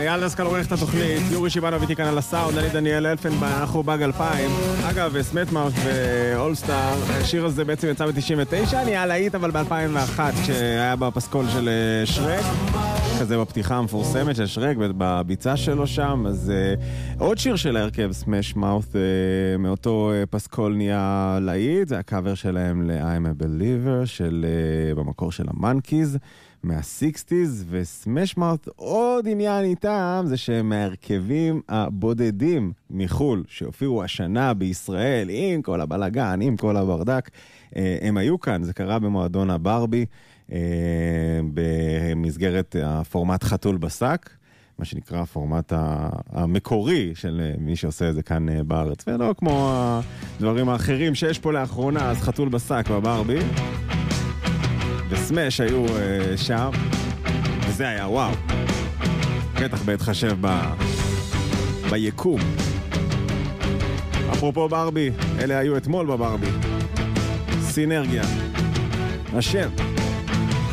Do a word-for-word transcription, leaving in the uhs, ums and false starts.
אייל דסקל עורך את התוכנית, יורי שיבנו איתי כאן על הסאונד, אני דניאל אלפנברג, אנחנו באג אלפיים. אגב, סמטמאוט ואולסטאר, השיר הזה בעצם יצא ב-תשעים ותשע, אני הלהיט אבל ב-אלפיים ואחת, כשהיה בפסקול של שרק, כזה בפתיחה המפורסמת של שרק, בביצה שלו שם. אז uh, עוד שיר של ההרכב, סמש מאות', uh, מאותו uh, פסקול נהיה להיט, זה הקאבר שלהם ל-I'm a Believer, של, uh, במקור של המנקיז, מה-סיקסטיז, וסמש מאות' עוד עניין איתם, זה שהם מהרכבים הבודדים מחול, שהופיעו השנה בישראל, עם כל הבלגן, עם כל הברדק, uh, הם היו כאן, זה קרה במועדון הברבי, במסגרת הפורמט חתול בשק, מה שנקרא הפורמט המקורי של מי שעושה את זה כאן בארץ, ולא כמו הדברים האחרים שיש פה לאחרונה, אז חתול בשק בברבי, וסמש היו שם, וזה היה וואו, בטח בהתחשב ב... ביקום. אפרופו ברבי, אלה היו אתמול בברבי, סינרגיה, השם.